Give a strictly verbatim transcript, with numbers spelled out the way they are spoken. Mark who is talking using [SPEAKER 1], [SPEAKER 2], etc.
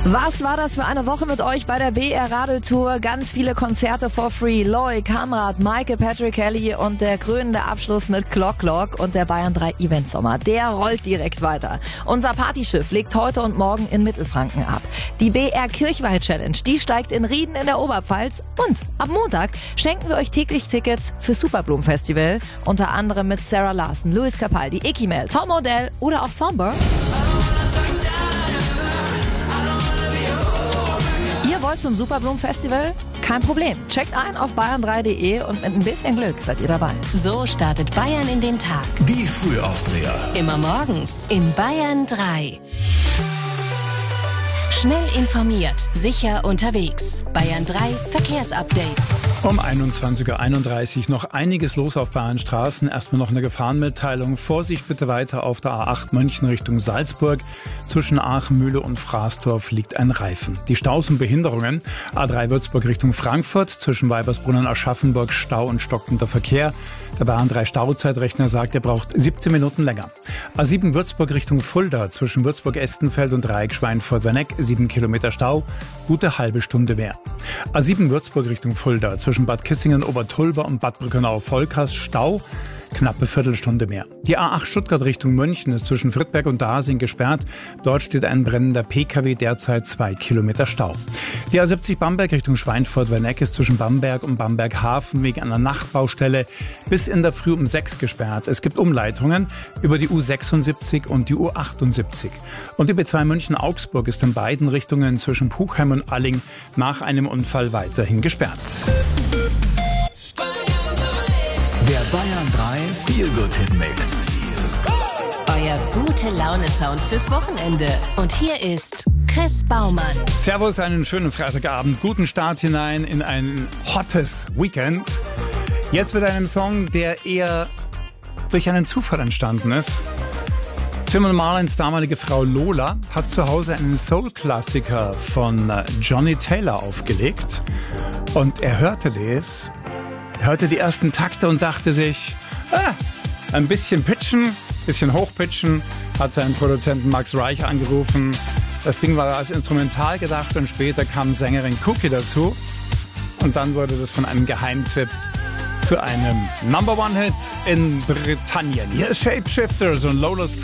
[SPEAKER 1] Was war das für eine Woche mit euch bei der B R Radeltour? Ganz viele Konzerte for free. Loic, Kamrat, Maike, Patrick Kelly und der krönende Abschluss mit Clock Clock und der Bayern drei Event Sommer. Der rollt direkt weiter. Unser Partyschiff legt heute und morgen in Mittelfranken ab. Die B R Kirchweih Challenge, die steigt in Rieden in der Oberpfalz. Und ab Montag schenken wir euch täglich Tickets für Superblumen Festival. Unter anderem mit Sarah Larson, Luis Capaldi, Icky Mel, Tom Odell oder auch Somber. Ihr wollt zum Superblumen-Festival? Kein Problem. Checkt ein auf bayern drei punkt de und mit ein bisschen Glück seid ihr dabei.
[SPEAKER 2] So startet Bayern in den Tag.
[SPEAKER 3] Die Frühaufdreher.
[SPEAKER 2] Immer morgens in Bayern drei. Schnell informiert, sicher unterwegs. Bayern drei Verkehrsupdate.
[SPEAKER 4] Um einundzwanzig Uhr einunddreißig noch einiges los auf Bayernstraßen. Erstmal noch eine Gefahrenmitteilung. Vorsicht bitte weiter auf der A acht München Richtung Salzburg. Zwischen Aachen, Mühle und Fraßdorf liegt ein Reifen. Die Staus und Behinderungen. A drei Würzburg Richtung Frankfurt. Zwischen Weibersbrunn und Aschaffenburg Stau und stockender Verkehr. Der Bayern drei Stauzeitrechner sagt, er braucht siebzehn Minuten länger. A sieben Würzburg Richtung Fulda. Zwischen Würzburg-Estenfeld und Dreieck Schweinfurt-Werneck. sieben Kilometer Stau. Gute halbe Stunde mehr. A sieben Würzburg Richtung Fulda. Zwischen Bad Kissingen, Obertulba und Bad Brückenau-Vollkast Stau, knappe Viertelstunde mehr. Die A acht Stuttgart Richtung München ist zwischen Friedberg und Dasing gesperrt. Dort steht ein brennender P K W, derzeit zwei Kilometer Stau. Die A siebzig Bamberg Richtung Schweinfurt-Werneck ist zwischen Bamberg und Bamberg-Hafen wegen einer Nachtbaustelle bis in der Früh um sechs gesperrt. Es gibt Umleitungen über die U sechsundsiebzig und die U achtundsiebzig. Und die B zwei München-Augsburg ist in beiden Richtungen zwischen Puchheim und Alling nach einem Unfall weiterhin gesperrt.
[SPEAKER 3] Der Bayern drei Feel-Good-Hit-Mix.
[SPEAKER 2] Euer gute Laune-Sound fürs Wochenende. Und hier ist Chris Baumann.
[SPEAKER 4] Servus, einen schönen Freitagabend. Guten Start hinein in ein hottes Weekend. Jetzt mit einem Song, der eher durch einen Zufall entstanden ist. Simon Marlins damalige Frau Lola hat zu Hause einen Soul-Klassiker von Johnny Taylor aufgelegt. Und er hörte das, hörte die ersten Takte und dachte sich, ah, ein bisschen pitchen, ein bisschen hochpitchen, hat seinen Produzenten Max Reich angerufen. Das Ding war als Instrumental gedacht und später kam Sängerin Cookie dazu. Und dann wurde das von einem Geheimtipp zu einem Number One Hit in Britannien. Hier ist Shapeshifters und Lola's